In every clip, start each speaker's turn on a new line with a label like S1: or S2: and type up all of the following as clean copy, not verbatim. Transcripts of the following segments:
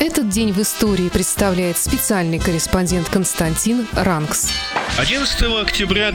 S1: Этот день в истории представляет специальный корреспондент Константин Ранкс.
S2: 11 октября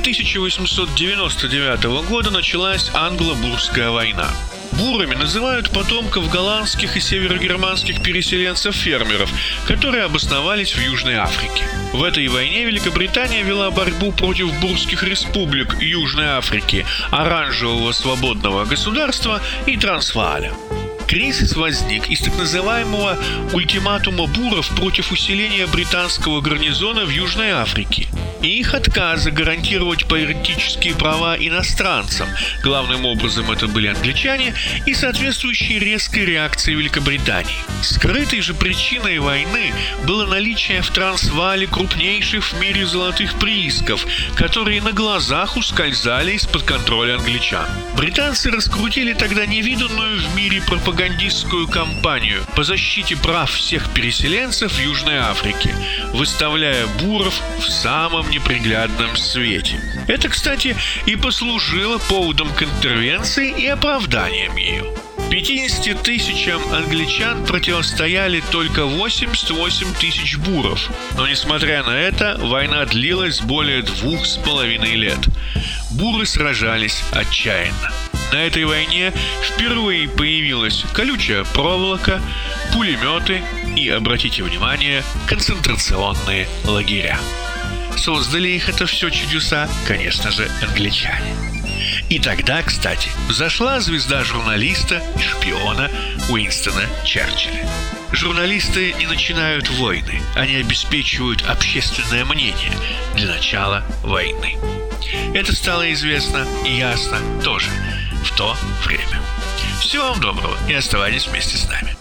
S2: 1899 года началась Англо-Бурская война. Бурами называют потомков голландских и северогерманских переселенцев-фермеров, которые обосновались в Южной Африке. В этой войне Великобритания вела борьбу против бурских республик Южной Африки, Оранжевого свободного государства и Трансвааля. Кризис возник из так называемого ультиматума буров против усиления британского гарнизона в Южной Африке и их отказа гарантировать политические права иностранцам, главным образом это были англичане, и соответствующей резкой реакции Великобритании. Скрытой же причиной войны было наличие в Трансваале крупнейших в мире золотых приисков, которые на глазах ускользали из-под контроля англичан. Британцы раскрутили тогда невиданную в мире пропагандистскую кампанию по защите прав всех переселенцев в Южной Африке, выставляя буров в самом неприглядном свете. Это, кстати, и послужило поводом к интервенции и оправданием ее. 50 тысячам англичан противостояли только 88 тысяч буров. Но, несмотря на это, война длилась более 2,5 лет. Буры сражались отчаянно. На этой войне впервые появилась колючая проволока, пулеметы и, обратите внимание, концентрационные лагеря. Создали их это все чудеса, конечно же, англичане. И тогда, кстати, взошла звезда журналиста и шпиона Уинстона Черчилля. Журналисты не начинают войны, они обеспечивают общественное мнение для начала войны. Это стало известно и ясно тоже в то время. Всего вам доброго и оставайтесь вместе с нами.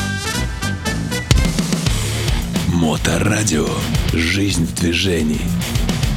S3: Моторадио. Жизнь в движении.